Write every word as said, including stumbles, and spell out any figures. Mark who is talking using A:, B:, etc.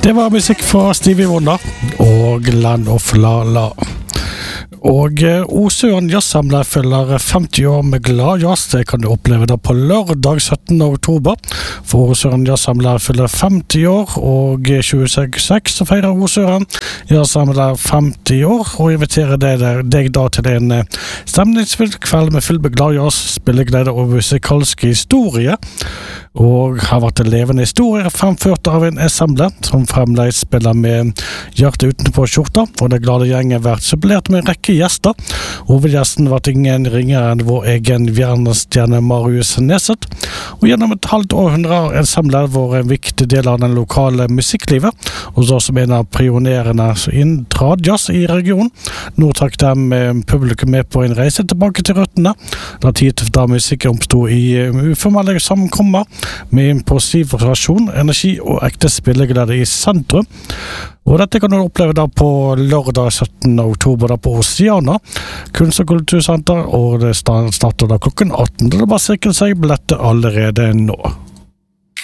A: Det var musikk fra Stevie Wonder og Land of La La. Og Osøen Jazzsamler følger femti år med glad jazz. Det kan du oppleve da på lørdag syttende oktober. For Osøen Jazzsamler følger femti år, og tjueseks så feirer Osøen Jazzsamler femti år, og inviterer deg, deg da til en stemningsfull kveld med full med glad jazz, spilleglede og musikalske historie. Og har vært en levende historie fremført av en ensemble som fremdeles spiller med hjertet utenpå skjorta, og det glade gjengen har vært supplert med en rekke gjester. Hovedgjesten var ingen ringere enn vår egen verdensstjerne Marius Neset, og gjennom et halvt århundre har ensemblet vært en viktig del av den lokale musikklivet, og så som en av pionerene innen tradjazz i regionen. Nå trakk de publikum med på en reise tilbake til røttene, da tid da musikken oppstod i uformelle sammenkommer, med impulsiv rasjon, energi og ekte spilleglede i sentrum. Og dette kan du oppleve da på lørdag syttende oktober da på Oceana Kunst- og kultursenter, og det starter da klokken atten. Det er bare å sikre seg billetter allerede nå.